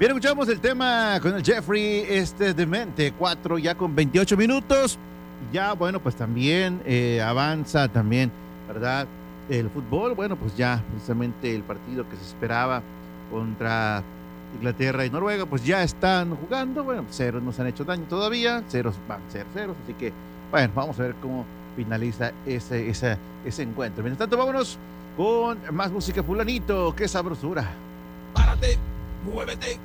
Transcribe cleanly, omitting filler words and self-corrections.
Bien, escuchamos el tema con el Jeffrey demente, 4 ya con 28 minutos. Ya, bueno, pues también avanza también, ¿verdad? El fútbol, bueno, pues ya precisamente el partido que se esperaba contra Inglaterra y Noruega, pues ya están jugando. Bueno, ceros no se han hecho daño todavía, ceros van a ser ceros, así que, bueno, vamos a ver cómo finaliza ese encuentro. Mientras tanto, vámonos con más música, fulanito, qué sabrosura. Párate, muévete.